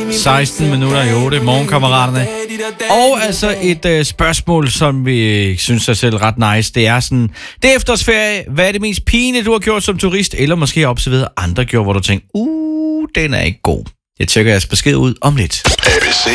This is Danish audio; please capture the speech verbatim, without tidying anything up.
seksten minutter i otte, morgenkammeraterne. Og altså et øh, spørgsmål, som vi synes er selv ret nice. Det er sådan, det er efterårsferie. Hvad er det mest pine, du har gjort som turist? Eller måske har observeret andre gjort, hvor du tænker, uh, den er ikke god. Jeg tjekker jeres besked ud om lidt.